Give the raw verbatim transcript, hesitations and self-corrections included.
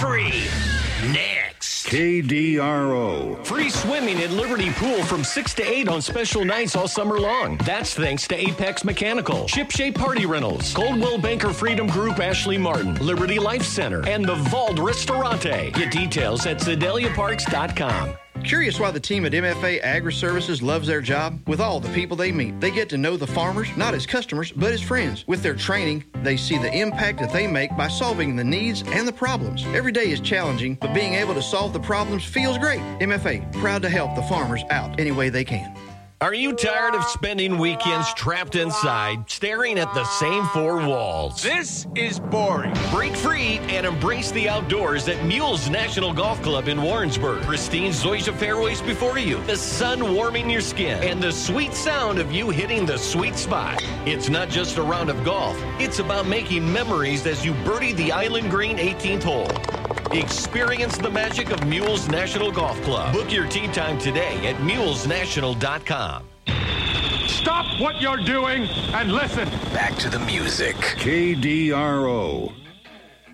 free. Next. K D R O. Free swimming at Liberty Pool from six to eight on special nights all summer long. That's thanks to Apex Mechanical, Shipshape Party Rentals, Coldwell Banker Freedom Group Ashley Martin, Liberty Life Center, and the Vault Ristorante. Get details at Sedalia Parks dot com. Curious why the team at M F A Agri-Services loves their job? With all the people they meet, they get to know the farmers, not as customers, but as friends. With their training, they see the impact that they make by solving the needs and the problems. Every day is challenging, but being able to solve the problems feels great. M F A, proud to help the farmers out any way they can. Are you tired of spending weekends trapped inside, staring at the same four walls? This is boring. Break free and embrace the outdoors at Mules National Golf Club in Warrensburg. Pristine Zoysia fairways before you, the sun warming your skin, and the sweet sound of you hitting the sweet spot. It's not just a round of golf. It's about making memories as you birdie the Island Green eighteenth hole. Experience the magic of Mules National Golf Club. Book your tee time today at mules national dot com. Stop what you're doing and listen. Back to the music. K D R O.